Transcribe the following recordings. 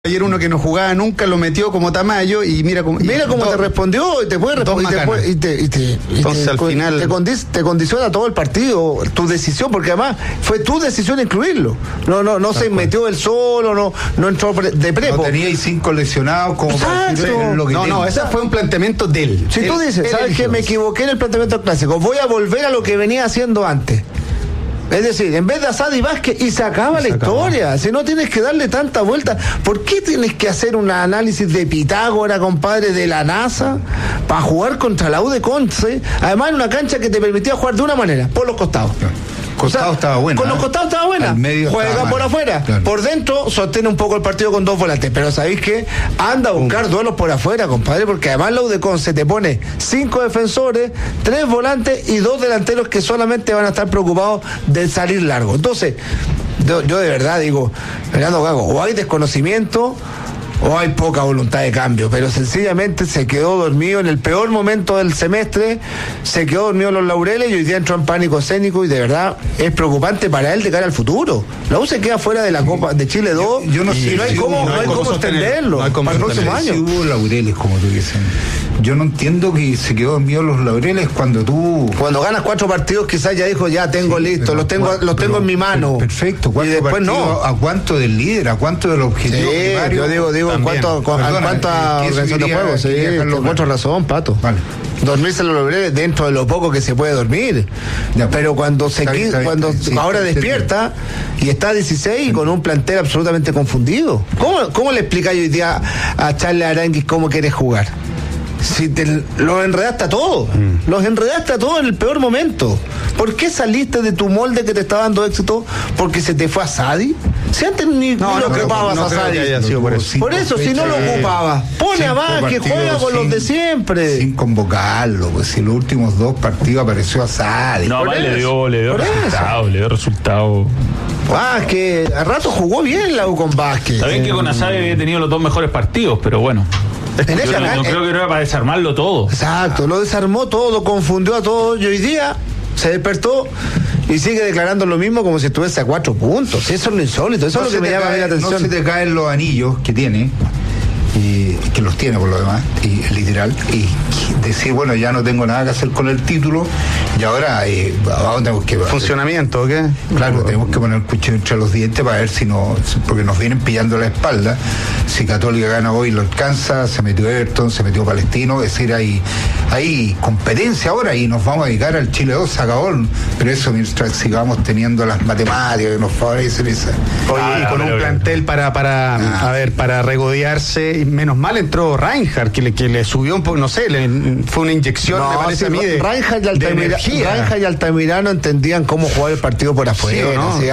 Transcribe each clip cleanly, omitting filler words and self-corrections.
Ayer uno que no jugaba nunca lo metió como Tamayo y mira cómo te respondió y te puede responder entonces al final te condiciona todo el partido, tu decisión, porque además fue tu decisión incluirlo. No se metió él solo, no entró de prepo. No tenía 5 lesionados como para decir lo que ese fue un planteamiento de él. Si tú dices, ¿sabes qué? Me equivoqué en el planteamiento clásico, voy a volver a lo que venía haciendo antes. Es decir, en vez de Asad y Vázquez, y se acaba la historia. Si no tienes que darle tanta vuelta, ¿por qué tienes que hacer un análisis de Pitágora, compadre, de la NASA, para jugar contra la U de Conce? Además, en una cancha que te permitía jugar de una manera, por los costados. Costado estaba buena. Con los costados estaba buena. Juega por afuera. Claro. Por dentro sostiene un poco el partido con 2 volantes. Pero ¿sabéis qué? Anda a buscar duelos por afuera, compadre, porque además la U de Conce te pone 5 defensores, 3 volantes y 2 delanteros que solamente van a estar preocupados de salir largo. Entonces, yo de verdad digo, Fernando Gago, o hay desconocimiento o hay poca voluntad de cambio, pero sencillamente se quedó dormido en el peor momento del semestre, se quedó dormido en los laureles y hoy día entró en pánico escénico y de verdad es preocupante para él de cara al futuro. La U se queda fuera de la Copa de Chile 2 yo no sé, y no hay cómo extenderlo para el próximo año. Si hubo laureles, como tú dices. Yo no entiendo que se quedó dormido los laureles cuando ganas 4 partidos quizás ya dijo, ya tengo listo, los tengo en mi mano. Perfecto, y después no. ¿A cuánto del líder? ¿A cuánto del objetivo primario? Yo digo en cuanto a organización de juego, sí, encuentro razón, Pato. Vale. Dormirse los laureles dentro de lo poco que se puede dormir. Ya, pero cuando ahora despierta y está a 16 con un plantel absolutamente confundido. ¿Cómo le explicáis hoy día a Charles Aranguis cómo quieres jugar? Si los enredaste a todos, los enredaste a todos en el peor momento. ¿Por qué saliste de tu molde que te está dando éxito? ¿Porque se te fue a Sadi? Si antes ni lo ocupabas a Sadi. Por eso, si no lo ocupabas, pone a Vázquez, juega con los de siempre. Sin convocarlo, pues si los últimos 2 partidos apareció a Sadi. No, más le dio resultado. Vázquez, a rato jugó bien la U con Vázquez. Está bien que con Asadi había tenido los 2 mejores partidos, pero bueno. No creo que era para desarmarlo todo. Exacto, lo desarmó todo, confundió a todos y hoy día se despertó y sigue declarando lo mismo como si estuviese a 4 puntos. Eso es lo insólito, eso es lo que me llama la atención. No se te caen los anillos que tiene, y que los tiene por lo demás, y literal, y decir, bueno, ya no tengo nada que hacer con el título y ahora tenemos que funcionamiento, ¿o qué? Claro, tenemos que poner el cuchillo entre los dientes para ver porque nos vienen pillando la espalda. Si Católica gana hoy lo alcanza, se metió Everton, se metió Palestino, es decir, hay competencia ahora y nos vamos a dedicar al Chile 2, se acabó, pero eso mientras sigamos teniendo las matemáticas que nos favorecen esa. Oye, y con un plantel para regodearse, y menos mal entró Reinhardt, que le subió un poco, no sé, fue una inyección, me parece a mí, Reinhardt y Altamirano entendían cómo jugar el partido por afuera.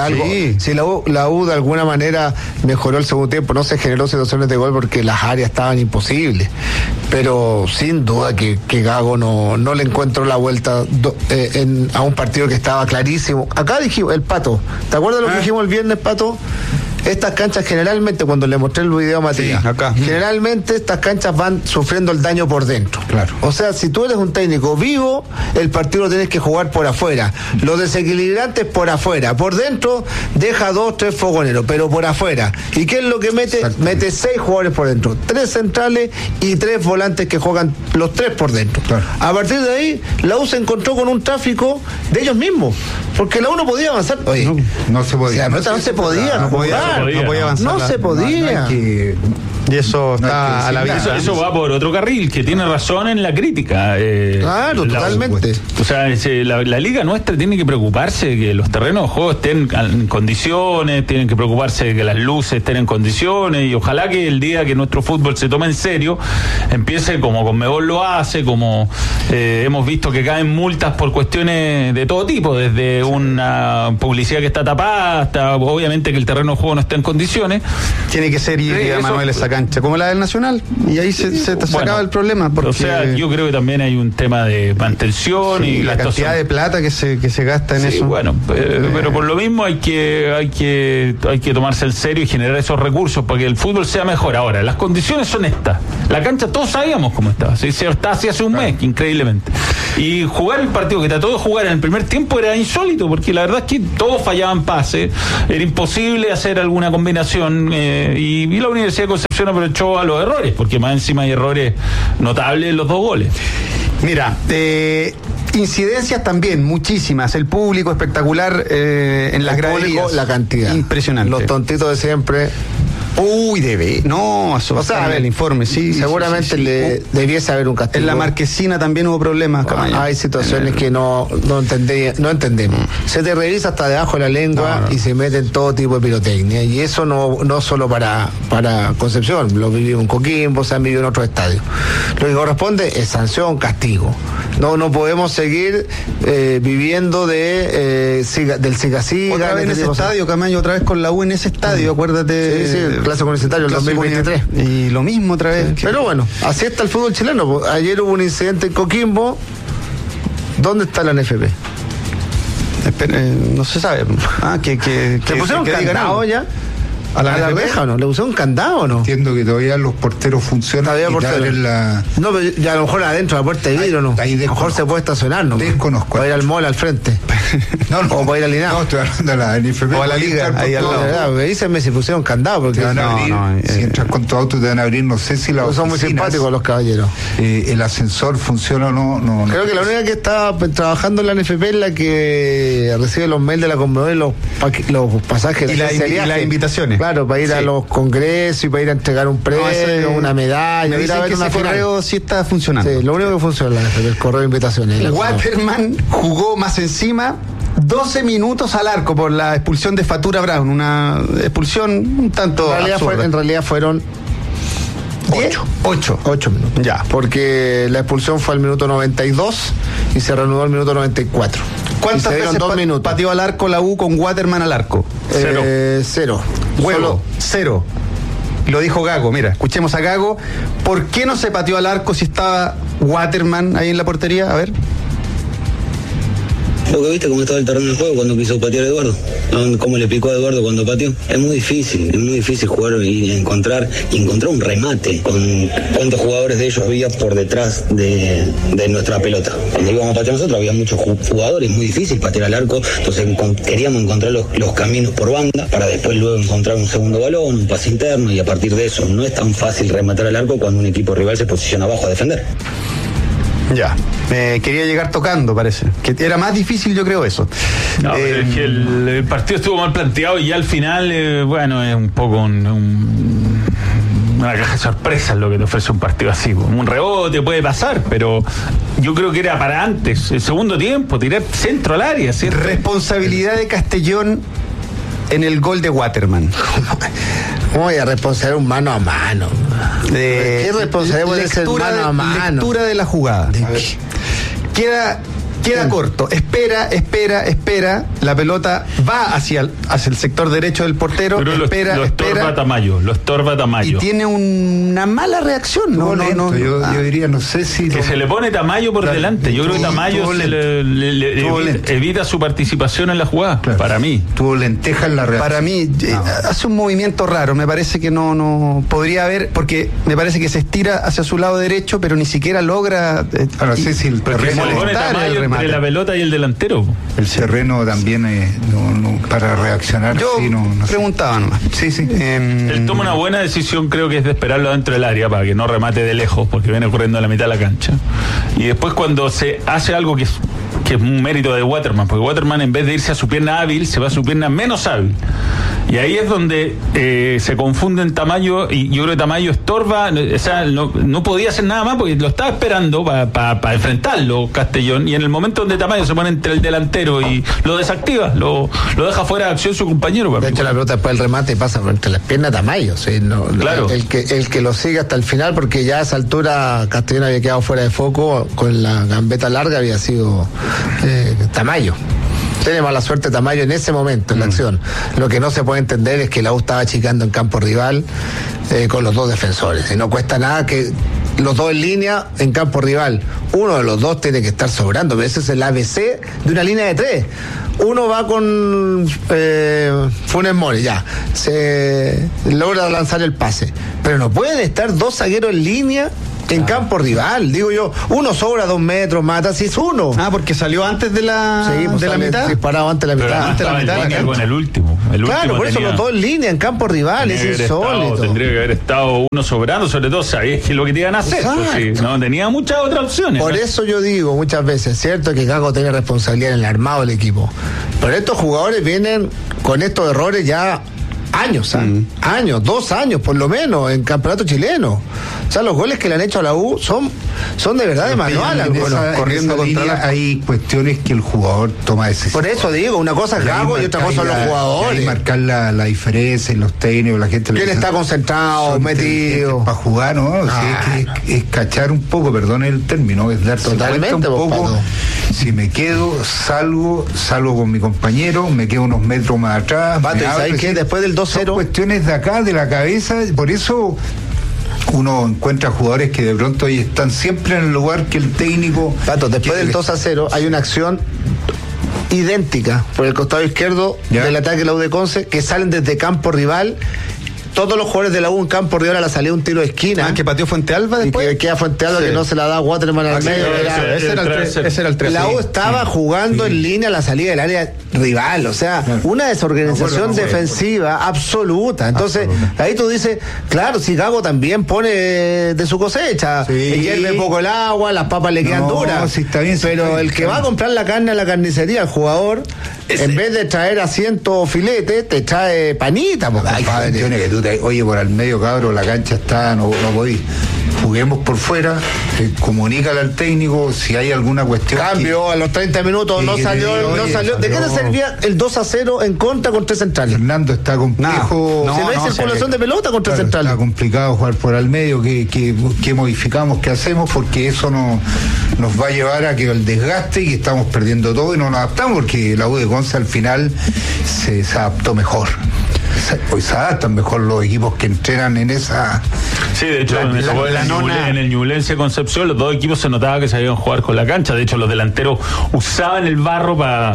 Si la U de alguna manera mejoró el segundo tiempo, no se generó situaciones de gol porque las áreas estaban imposibles, pero sin duda que Gago no le encontró la vuelta a un partido que estaba clarísimo. Acá dijimos, el Pato, ¿te acuerdas lo que dijimos el viernes, Pato? Estas canchas generalmente, cuando le mostré el video a Matías, generalmente estas canchas van sufriendo el daño por dentro. Claro. O sea, si tú eres un técnico vivo, el partido lo tienes que jugar por afuera. Los desequilibrantes por afuera. Por dentro, deja 2, 3 fogoneros, pero por afuera. ¿Y qué es lo que mete? Mete 6 jugadores por dentro. 3 centrales y 3 volantes que juegan los 3 por dentro. Claro. A partir de ahí, la U se encontró con un tráfico de ellos mismos. Porque la U no podía avanzar. Oye, no se podía. No se podía avanzar. No se podía. Y eso está a la vista. Eso va por otro carril, que tiene razón en la crítica. Claro, totalmente. O sea, la liga nuestra tiene que preocuparse de que los terrenos de juego estén en condiciones, tienen que preocuparse de que las luces estén en condiciones, y ojalá que el día que nuestro fútbol se tome en serio, empiece como Conmebol lo hace, como hemos visto que caen multas por cuestiones de todo tipo, desde una publicidad que está tapada hasta obviamente que el terreno de juego no esté en condiciones. Tiene que ser híbrida, Manuel, esa cancha. cancha, como la del Nacional, y ahí se acaba el problema. Porque, o sea, yo creo que también hay un tema de mantención y la cantidad de plata que se gasta en eso. Bueno, pero por lo mismo hay que tomarse en serio y generar esos recursos para que el fútbol sea mejor. Ahora, las condiciones son estas. La cancha todos sabíamos cómo estaba. Se está así hace un mes, increíblemente. Y jugar el partido que trató de jugar en el primer tiempo era insólito, porque la verdad es que todos fallaban pases, era imposible hacer alguna combinación, y la Universidad de Concepción aprovechó a los errores, porque más encima hay errores notables en los 2 goles. Mira, incidencias también, muchísimas. El público espectacular en las graderías. La cantidad. Impresionante. Los tontitos de siempre. No, o sea, a ver, el informe, sí. Seguramente debiese haber un castigo. En la Marquesina también hubo problemas. Hay situaciones que no entendemos. Se te revisa hasta debajo de la lengua y se mete en todo tipo de pirotecnia. Y eso no solo para Concepción, lo vivió en Coquimbo, se han vivido en otros estadios. Lo que corresponde es sanción, castigo. No podemos seguir viviendo del siga-siga. Otra vez en ese estadio, Camaño, otra vez con la U en ese estadio, acuérdate. Sí, Clásico Universitario el 2023. Y lo mismo otra vez. Pero bueno, así está el fútbol chileno. Ayer hubo un incidente en Coquimbo. ¿Dónde está la NFP? No se sabe. ¿Le pusieron candado ya? ¿A la reja o no? ¿Le pusieron un candado o no? Entiendo que todavía los porteros funcionan. No, pero ya a lo mejor adentro de la puerta de vidrio, ¿no? A lo mejor se puede estacionar, ¿no? Desconozco. Para ir al mall al frente. O para ir al INAF. No, estoy hablando de la NFP. O a la Liga, ahí al lado. Dícenme si pusieron candado, porque si entras con tu auto te van a abrir, no sé si la son muy simpáticos los caballeros. El ascensor funciona o no. Creo que la única que está trabajando en la NFP es la que recibe los mails de la Conmebol y los pasajes y las invitaciones. Claro, para ir a los congresos y para ir a entregar un premio, una medalla. Me dicen que ese correo sí está funcionando. Sí, lo único que funciona es el correo de invitaciones. Waterman jugó más encima 12 minutos al arco por la expulsión de Fatura Brown, una expulsión un tanto en realidad fueron 8 minutos. Ya. Porque la expulsión fue al minuto 92 y se reanudó al minuto 94. ¿Cuántas veces pateó al arco la U con Waterman al arco? 0. Huevo, 0. Lo dijo Gago, mira, escuchemos a Gago. ¿Por qué no se pateó al arco si estaba Waterman ahí en la portería? A ver. ¿Vos que viste cómo estaba el terreno del juego cuando quiso patear a Eduardo? ¿Cómo le picó a Eduardo cuando pateó? Es muy difícil jugar y encontrar un remate con cuántos jugadores de ellos había por detrás de nuestra pelota. Cuando íbamos a patear nosotros había muchos jugadores, muy difícil patear al arco, entonces queríamos encontrar los caminos por banda para después luego encontrar un segundo balón, un pase interno, y a partir de eso no es tan fácil rematar al arco cuando un equipo rival se posiciona abajo a defender. Ya, quería llegar tocando, parece. Que era más difícil, yo creo, eso. No, pero es que el partido estuvo mal planteado y ya al final, es un poco una caja de sorpresas lo que te ofrece un partido así. Un rebote puede pasar, pero yo creo que era para antes, el segundo tiempo, tirar centro al área, ¿cierto? Responsabilidad de Castellón en el gol de Waterman. ¿Cómo voy a responsabilizar un mano a mano? ¿Qué responsabilidad puede ser mano a mano? Lectura de la jugada. Queda corto. Espera. La pelota va hacia el sector derecho del portero. Pero lo estorba Tamayo. Y tiene una mala reacción. Yo diría, no sé si... Que se le pone Tamayo por delante. Yo creo que Tamayo evita su participación en la jugada. Claro. Para mí. Tuvo lenteja en la reacción. Para mí, hace un movimiento raro. Me parece que no podría haber, porque me parece que se estira hacia su lado derecho, pero ni siquiera logra... no sé si el terreno... Le pone Tamayo entre la pelota y el delantero. El terreno también para reaccionar. Yo preguntaba nomás. Sí. Él toma una buena decisión, creo que es de esperarlo dentro del área para que no remate de lejos, porque viene corriendo a la mitad de la cancha. Y después cuando se hace algo que es un mérito de Waterman, porque Waterman en vez de irse a su pierna hábil, se va a su pierna menos hábil. Y ahí es donde se confunden Tamayo, y yo creo que Tamayo estorba, o sea, no podía hacer nada más porque lo estaba esperando para enfrentarlo Castellón, y en el momento donde Tamayo se pone entre el delantero y lo desactiva, lo deja fuera de acción su compañero. De hecho, la pelota después del remate pasa entre las piernas Tamayo, ¿sí? Claro. El que lo sigue hasta el final, porque ya a esa altura Castellón había quedado fuera de foco, con la gambeta larga había sido Tamayo. Tiene mala suerte Tamayo en ese momento, en la acción. Lo que no se puede entender es que la U estaba achicando en campo rival con los dos defensores. Y no cuesta nada que los dos en línea en campo rival. Uno de los dos tiene que estar sobrando, pero ese es el ABC de una línea de 3. Uno va con Funes Mori, ya. Se logra lanzar el pase. Pero no pueden estar dos zagueros en línea en campo rival, digo yo. Uno sobra 2 metros, mata, si es uno. Porque salió antes de la, de la mitad. Disparado antes de la mitad. Antes de la mitad. Con el último. Claro, por eso los dos en línea, en campo rival, es insólito. Tendría que haber estado uno sobrando, sobre todo sabías que lo que te iban a hacer. Pues, no tenía muchas otras opciones. Por eso yo digo muchas veces, cierto que Gago tiene responsabilidad en el armado del equipo. Pero estos jugadores vienen con estos errores ya años, años, 2 años por lo menos en campeonato chileno. O sea, los goles que le han hecho a la U son de verdad de manual. Corriendo contra hay cuestiones que el jugador toma decisiones. Por eso digo, una cosa es Gago y otra cosa son los jugadores. Hay marcar la diferencia en los técnicos, la gente. ¿Quién está concentrado, metido? Para jugar, ¿no? Es cachar un poco, perdón el término, es darse totalmente cuenta un poco. Si me quedo, salgo con mi compañero, me quedo unos metros más atrás. ¿Sabes qué? Después del 2-0. Son cuestiones de acá, de la cabeza, por eso uno encuentra jugadores que de pronto ahí están siempre en el lugar que el técnico. Pato, después del 2-0 hay una acción idéntica por el costado izquierdo del ataque de la U de Conce, que salen desde campo rival. Todos los jugadores de la U en campo rival a la salida un tiro de esquina. Que pateó Fuentealba después. Y que queda Fuentealba que no se la da a Waterman al medio. Ese era el 3. La U estaba jugando en línea a la salida del área rival. O sea, una desorganización defensiva absoluta. Entonces, ahí tú dices, claro, si Gago también pone de su cosecha. Hierve poco el agua, las papas le quedan duras. Sí, está bien, pero el que va a comprar la carne a la carnicería, el jugador, en vez de traer asiento o filete, te trae panita. Oye, por al medio, cabro, la cancha está, no podéis. Juguemos por fuera, comunícale al técnico si hay alguna cuestión. Cambio a los 30 minutos, no salió. ¿De qué te servía el 2-0 en contra con 3 centrales? Fernando, está complejo. Si no hay circulación de pelota con 3 centrales. Está complicado jugar por al medio. ¿Qué modificamos? ¿Qué hacemos? Porque eso nos va a llevar a que el desgaste y que estamos perdiendo todo y no nos adaptamos, porque la U de Conce al final se adaptó mejor. Hoy se adaptan mejor los equipos que entrenan en esa. Sí, de hecho, en el Ñublense Concepción, los dos equipos se notaba que sabían jugar con la cancha. De hecho, los delanteros usaban el barro para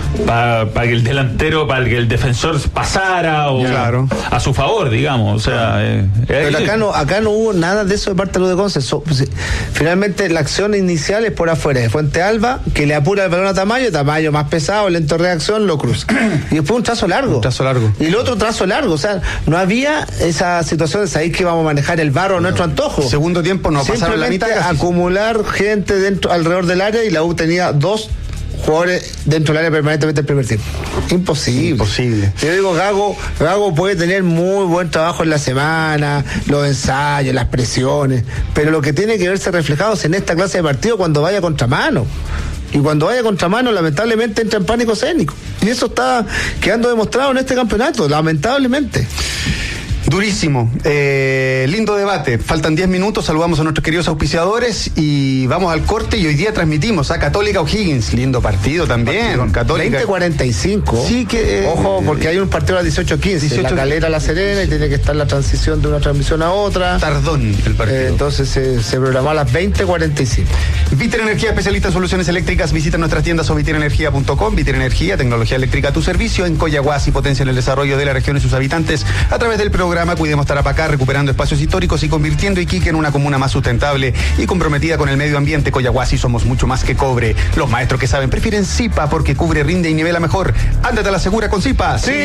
que el delantero, para que el defensor pasara a su favor, digamos. O sea, pero acá no hubo nada de eso de parte de los de Conce. Finalmente, la acción inicial es por afuera de Fuentealba, que le apura el balón a Tamayo más pesado, lento reacción, lo cruza. Y después un trazo largo. Y el otro trazo largo. O sea, no había esa situación de saber que vamos a manejar el barro a nuestro antojo. Segundo tiempo no pasaron la mitad. Acumular gente alrededor del área, y la U tenía 2 jugadores dentro del área permanentemente el primer tiempo. Imposible. Yo digo, Gago puede tener muy buen trabajo en la semana, los ensayos, las presiones, pero lo que tiene que verse reflejado es en esta clase de partido cuando vaya contramano. Y cuando vaya contramano, lamentablemente entra en pánico escénico. Y eso está quedando demostrado en este campeonato, lamentablemente. Durísimo. Lindo debate. Faltan 10 minutos. Saludamos a nuestros queridos auspiciadores y vamos al corte. Y hoy día transmitimos a Católica O'Higgins. Lindo partido también. Católica. 20:45. Sí, que. Ojo, porque hay un partido a las 18:15. La Calera a La Serena, y tiene que estar la transición de una transmisión a otra. Tardón el partido. Entonces se programó a las 20:45. Viter Energía, especialista en soluciones eléctricas. Visita nuestras tiendas o viterenergia.com. Viter Energía, tecnología eléctrica a tu servicio. En Coyahuasi, potencia en el desarrollo de la región y sus habitantes a través del programa Cuidemos Tarapacá, recuperando espacios históricos y convirtiendo Iquique en una comuna más sustentable y comprometida con el medio ambiente. Coyahuasi, somos mucho más que cobre. Los maestros que saben prefieren Zipa porque cubre, rinde y nivela mejor. Ándate a la segura con Zipa. Sí,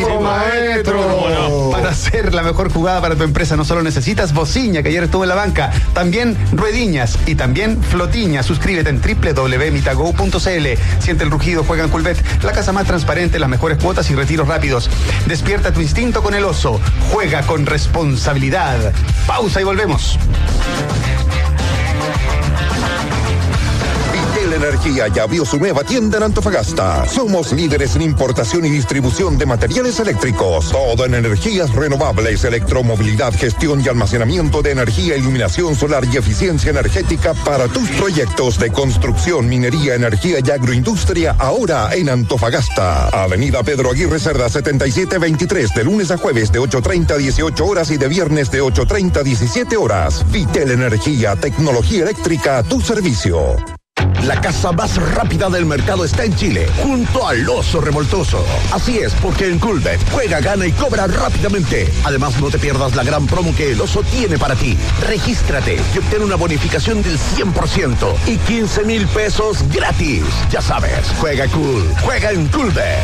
maestro. Para hacer la mejor jugada para tu empresa no solo necesitas bociña, que ayer estuvo en la banca, también ruediñas y también flotiña. Suscríbete en www.mitago.cl. Siente el rugido, juega en Culvet, la casa más transparente, las mejores cuotas y retiros rápidos. Despierta tu instinto con el oso. Juega con responsabilidad. Pausa y volvemos. Vitel Energía ya abrió su nueva tienda en Antofagasta. Somos líderes en importación y distribución de materiales eléctricos. Todo en energías renovables, electromovilidad, gestión y almacenamiento de energía, iluminación solar y eficiencia energética para tus proyectos de construcción, minería, energía y agroindustria, ahora en Antofagasta. Avenida Pedro Aguirre Cerda 7723, de lunes a jueves de 8:30 a 18 horas y de viernes de 8:30 a 17 horas. Vitel Energía, tecnología eléctrica a tu servicio. La casa más rápida del mercado está en Chile, junto al Oso Revoltoso. Así es, porque en Coolbet juega, gana y cobra rápidamente. Además, no te pierdas la gran promo que el Oso tiene para ti. Regístrate y obtén una bonificación del 100% y 15,000 pesos gratis. Ya sabes, juega cool, juega en Coolbet.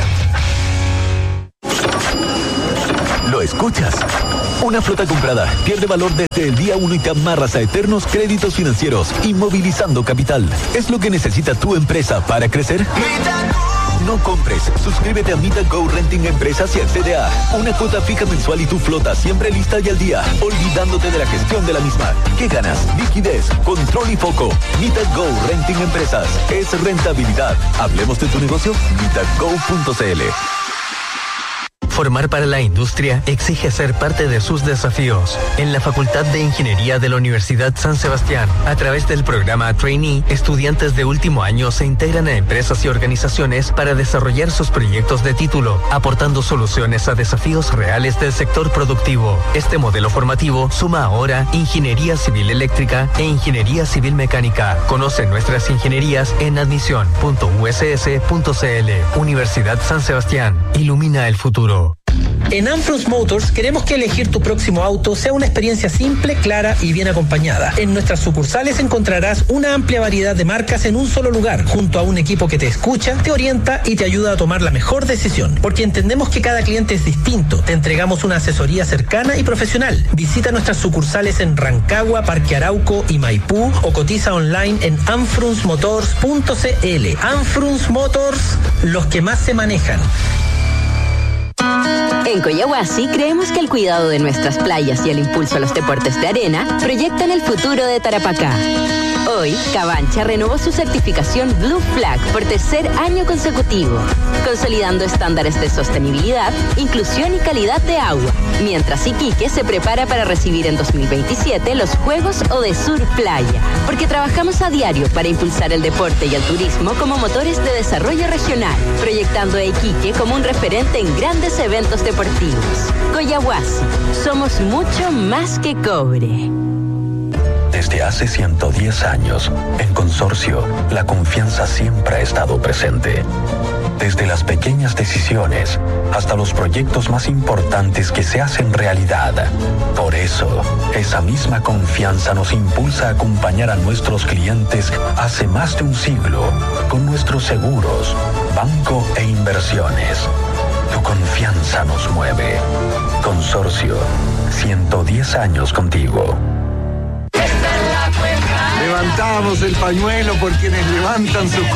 ¿Lo escuchas? Una flota comprada pierde valor desde el día 1 y te amarras a eternos créditos financieros, inmovilizando capital. ¿Es lo que necesita tu empresa para crecer? No compres. Suscríbete a Mita Go Renting Empresas y accede a una cuota fija mensual y tu flota siempre lista y al día, olvidándote de la gestión de la misma. ¿Qué ganas? Liquidez, control y foco. Mita Go Renting Empresas. Es rentabilidad. Hablemos de tu negocio. MitaGo.cl. Formar para la industria exige ser parte de sus desafíos. En la Facultad de Ingeniería de la Universidad San Sebastián, a través del programa Trainee, estudiantes de último año se integran a empresas y organizaciones para desarrollar sus proyectos de título, aportando soluciones a desafíos reales del sector productivo. Este modelo formativo suma ahora Ingeniería Civil Eléctrica e Ingeniería Civil Mecánica. Conoce nuestras ingenierías en admisión.uss.cl. Universidad San Sebastián. Ilumina el futuro. En Anfrus Motors queremos que elegir tu próximo auto sea una experiencia simple, clara y bien acompañada. En nuestras sucursales encontrarás una amplia variedad de marcas en un solo lugar, junto a un equipo que te escucha, te orienta y te ayuda a tomar la mejor decisión. Porque entendemos que cada cliente es distinto. Te entregamos una asesoría cercana y profesional. Visita nuestras sucursales en Rancagua, Parque Arauco y Maipú o cotiza online en anfrusmotors.cl. Anfrus Motors, los que más se manejan. En Coyahuasi creemos que el cuidado de nuestras playas y el impulso a los deportes de arena proyectan el futuro de Tarapacá. Hoy, Cabancha renovó su certificación Blue Flag por tercer año consecutivo, consolidando estándares de sostenibilidad, inclusión y calidad de agua, mientras Iquique se prepara para recibir en 2027 los Juegos Odesur Playa, porque trabajamos a diario para impulsar el deporte y el turismo como motores de desarrollo regional, proyectando a Iquique como un referente en grandes eventos deportivos. Coyahuasi, somos mucho más que cobre. Desde hace 110 años, en Consorcio, la confianza siempre ha estado presente. Desde las pequeñas decisiones hasta los proyectos más importantes que se hacen realidad. Por eso, esa misma confianza nos impulsa a acompañar a nuestros clientes hace más de un siglo con nuestros seguros, banco e inversiones. Tu confianza nos mueve. Consorcio, 110 años contigo. Levantamos el pañuelo por quienes levantan sus